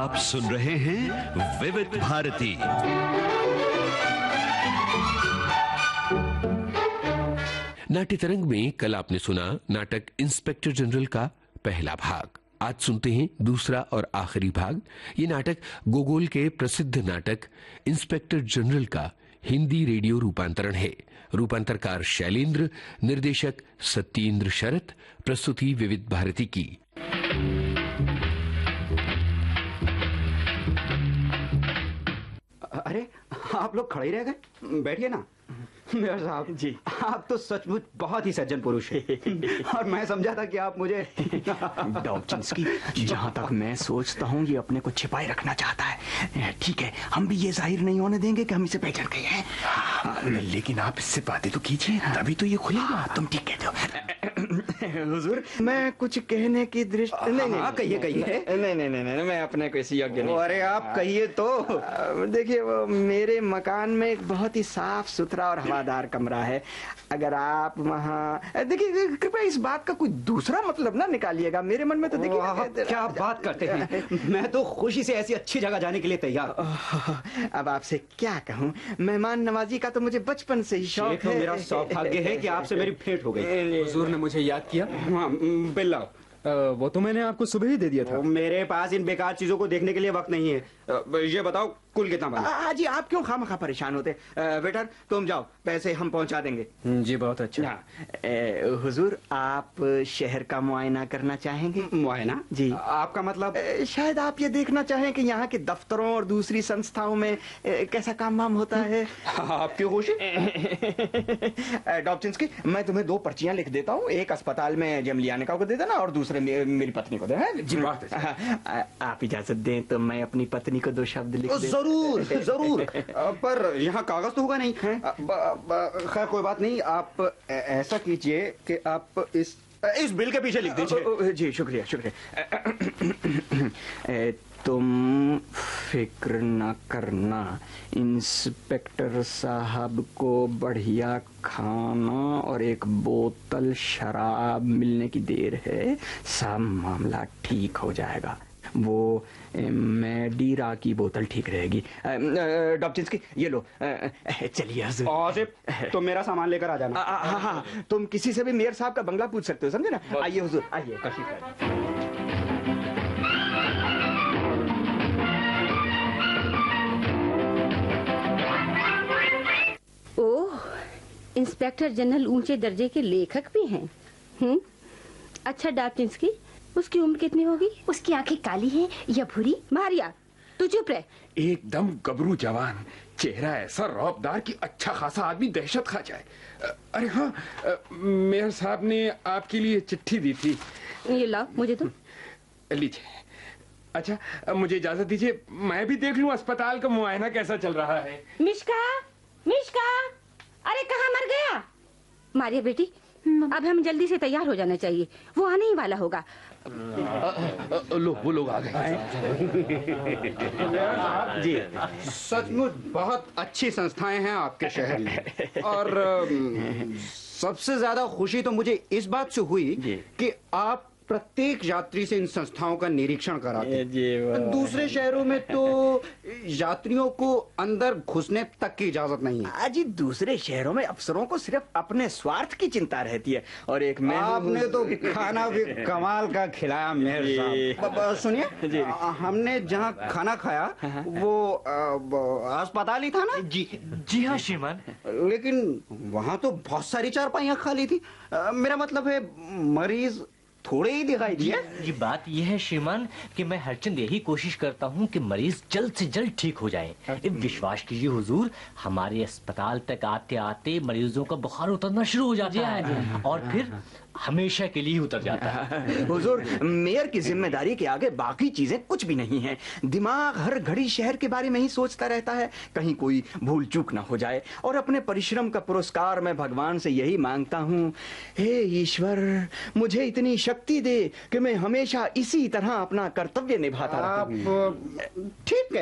आप सुन रहे हैं विविध भारती। नाट्य तरंग में कल आपने सुना नाटक इंस्पेक्टर जनरल का पहला भाग। आज सुनते हैं दूसरा और आखिरी भाग। ये नाटक गोगोल के प्रसिद्ध नाटक इंस्पेक्टर जनरल का हिंदी रेडियो रूपांतरण है। रूपांतरकार शैलेंद्र, निर्देशक सत्येंद्र शरत, प्रस्तुति विविध भारती की। अरे आप लोग खड़े ही रह गए, बैठिए ना। मेयर साहब जी, आप तो सचमुच बहुत ही सज्जन पुरुष हैं और मैं समझा था कि आप मुझे डॉब्जिन्स्की, जहाँ तक मैं सोचता हूँ ये अपने को छिपाए रखना चाहता है। ठीक है, हम भी ये जाहिर नहीं होने देंगे कि हम इसे पहचान गए हैं। लेकिन आप इससे बातें तो कीजिए, तभी तो ये खुलेगा। तुम ठीक कहते हो हुजूर। मैं कुछ कहने की दृष्टि नहीं, कहिए कहिए। नहीं, मैं अपने को इसी योग्य नहीं। अरे आप कहिए तो। देखिए, वो मेरे मकान में एक बहुत ही साफ सुथरा और हवादार कमरा है। अगर आप वहाँ देखिए, कृपया इस बात का कोई दूसरा मतलब ना निकालिएगा। मेरे मन में तो देखिए। क्या बात करते हैं, मैं तो खुशी से ऐसी अच्छी जगह जाने के लिए तैयार। अब आपसे क्या कहूँ, मेहमान नवाजी का तो मुझे बचपन से ही शौक है। मेरा सौभाग्य है कि आपसे मेरी भेंट हो गई। हुजूर ने मुझे याद किया। हाँ, बिल लाओ। वो तो मैंने आपको सुबह ही दे दिया था। मेरे पास इन बेकार चीजों को देखने के लिए वक्त नहीं है। ये बताओ कुल कितना बना? जी, आप क्यों खामखा परेशान होते? वेटर, तुम जाओ, पैसे हम पहुंचा देंगे। जी, बहुत अच्छा। हुजूर, आप शहर का मुआयना करना चाहेंगे? मुआयना? जी। आपका मतलब? शायद आप ये देखना चाहें कि यहाँ के दफ्तरों और दूसरी संस्थाओं में कैसा काम वाम होता है। आपकी खुशी? डॉब्जिन्स्की, मैं तुम्हें 2 पर्चियां लिख देता हूँ। एक अस्पताल में जमलियाने का को दे देना और दूसरे मेरी पत्नी को देना। जी, बात है। आप इजाजत दें तो मैं अपनी पत्नी को 2 शब्द लिख देता। जरूर। पर यहाँ कागज तो होगा नहीं। खैर कोई बात नहीं, आप ऐसा कीजिए कि आप इस बिल के पीछे लिख दीजिए। जी, शुक्रिया। तुम फिक्र न करना, इंस्पेक्टर साहब को बढ़िया खाना और एक बोतल शराब मिलने की देर है। सब मामला ठीक हो जाएगा। वो मैडीरा की बोतल ठीक रहेगी। डॉब्जिन्स्की, ये लो। चलिए आसिफ, तुम मेरा सामान लेकर आ जाना। हाँ, तुम किसी से भी मेयर साहब का बंगला पूछ सकते हो, समझे ना? आइए हुजूर, आइए। ओह, इंस्पेक्टर जनरल ऊंचे दर्जे के लेखक भी हैं। अच्छा डॉब्जिन्स्की, उसकी उम्र कितनी होगी? उसकी आंखें काली हैं या भूरी? मारिया, तू चुप रह। एकदम गबरू जवान, चेहरा ऐसा रौबदार कि अच्छा खासा आदमी दहशत खा जाए। अरे हाँ, मेयर साहब ने आपके लिए चिट्ठी दी थी। ये लाओ, मुझे दो। लीजिए। अच्छा, मुझे इजाजत दीजिए, मैं भी देख लूं अस्पताल का मुआयना कैसा चल रहा है। मिश्का, अरे कहाँ मर गया? मारिया बेटी, अब हम जल्दी से तैयार हो जाना चाहिए, वो आने ही वाला होगा। वो लोग आ गए। जी, सचमुच बहुत अच्छी संस्थाएं हैं आपके शहर में। और सबसे ज्यादा खुशी तो मुझे इस बात से हुई कि आप प्रत्येक यात्री से इन संस्थाओं का निरीक्षण कराते हैं। दूसरे शहरों में तो यात्रियों को अंदर घुसने तक की इजाजत नहीं है। जी, दूसरे शहरों में अफसरों को सिर्फ अपने स्वार्थ की चिंता रहती है। और एक मैं आपने तो खाना भी कमाल का खिलाया मेयर साहब। सुनिए, हमने जहाँ खाना खाया वो अस्पताल ही था ना? जी हाँ श्रीमान। लेकिन वहाँ तो बहुत सारी चारपाइयाँ खाली थी। मेरा मतलब है मरीज थोड़े ही दिखाई दिए। जी, बात यह है श्रीमान कि मैं हरचंद यही कोशिश करता हूँ कि मरीज जल्द से जल्द ठीक हो जाए। विश्वास कीजिए हुजूर, हमारे अस्पताल तक आते आते मरीजों का बुखार उतरना शुरू हो जाता है और फिर हमेशा के लिए उतर जाता है। हुजूर, मेयर की जिम्मेदारी के आगे बाकी चीजें कुछ भी नहीं है। दिमाग हर घड़ी शहर के बारे में ही सोचता रहता है, कहीं कोई भूल चूक ना हो जाए। और अपने परिश्रम का पुरस्कार मैं भगवान से यही मांगता हूँ, हे ईश्वर, मुझे इतनी शक्ति दे कि मैं हमेशा इसी तरह अपना कर्तव्य निभाता रहूं। आप ठीक